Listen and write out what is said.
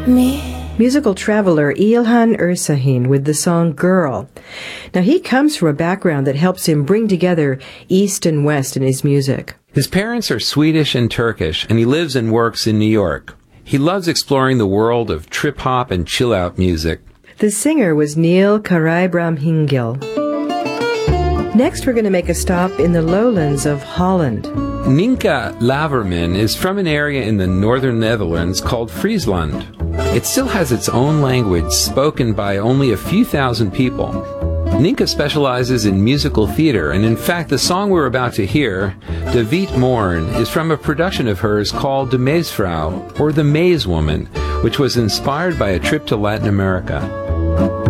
Musical traveler Ilhan Ersahin with the song Girl. Now, he comes from a background that helps him bring together East and West in his music. His parents are Swedish and Turkish, and he lives and works in New York. He loves exploring the world of trip-hop and chill-out music. The singer was Neil Karaibrahimgil. Next, we're going to make a stop in the lowlands of Holland. Ninka Laverman is from an area in the northern Netherlands called Friesland. It still has its own language spoken by only a few thousand people. Ninka specializes in musical theater, and in fact the song we're about to hear, De Wiet Morn, is from a production of hers called De Maisvrouw, or The Maze Woman, which was inspired by a trip to Latin America.